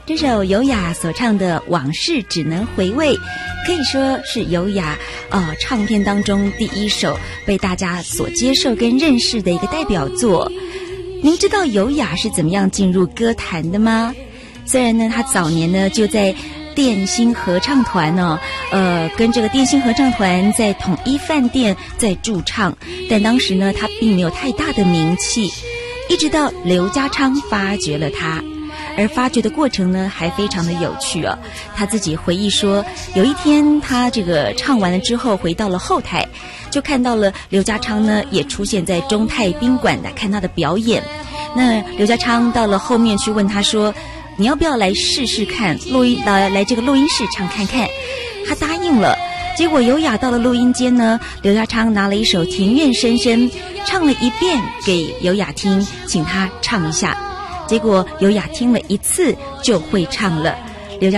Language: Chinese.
这首尤雅所唱的《往事只能回味》，可以说是尤雅唱片当中第一首被大家所接受跟认识的一个代表作。您知道尤雅是怎么样进入歌坛的吗？虽然呢，她早年呢就在电星合唱团跟这个电星合唱团在统一饭店在驻唱，但当时呢，她并没有太大的名气，一直到刘家昌发掘了她。而发掘的过程呢，还非常的有趣哦。他自己回忆说，有一天他这个唱完了之后，回到了后台，就看到了刘家昌呢，也出现在中泰宾馆来看他的表演。那刘家昌到了后面去问他说：“你要不要来试试看来这个录音室唱看看？”他答应了。结果尤雅到了录音间呢，刘家昌拿了一首《庭院深深》，唱了一遍给尤雅听，请他唱一下。结果尤雅听了一次就会唱了，